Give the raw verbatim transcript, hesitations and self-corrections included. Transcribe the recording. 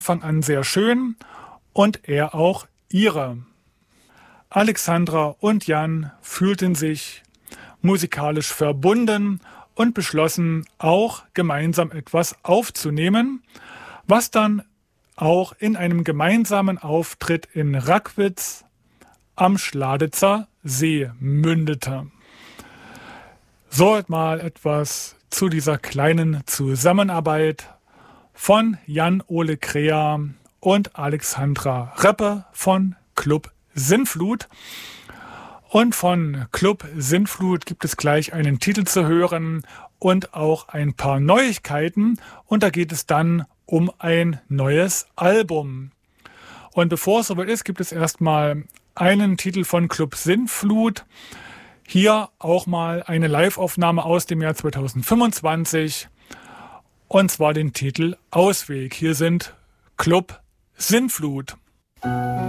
Anfang an sehr schön und er auch ihre. Alexandra und Jan fühlten sich musikalisch verbunden und beschlossen auch gemeinsam etwas aufzunehmen, was dann auch in einem gemeinsamen Auftritt in Rackwitz am Schladitzer See mündete. So mal etwas zu dieser kleinen Zusammenarbeit von Jan-Ole Krea und Alexandra Reppe von Club Sintflut. Und von Club Sintflut gibt es gleich einen Titel zu hören und auch ein paar Neuigkeiten. Und da geht es dann um ein neues Album. Und bevor es soweit ist, gibt es erstmal einen Titel von Club Sintflut. Hier auch mal eine Live-Aufnahme aus dem Jahr zweitausendfünfundzwanzig. Und zwar den Titel Ausweg. Hier sind Club Sintflut.